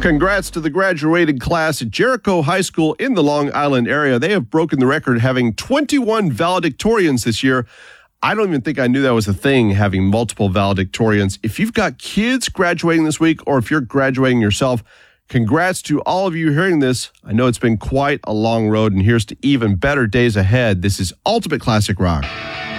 Congrats to the graduating class at Jericho High School in the Long Island area. They have broken the record, having 21 valedictorians this year. I don't even think I knew that was a thing, having multiple valedictorians. If you've got kids graduating this week, or if you're graduating yourself, congrats to all of you hearing this. I know it's been quite a long road, and here's to even better days ahead. This is Ultimate Classic Rock.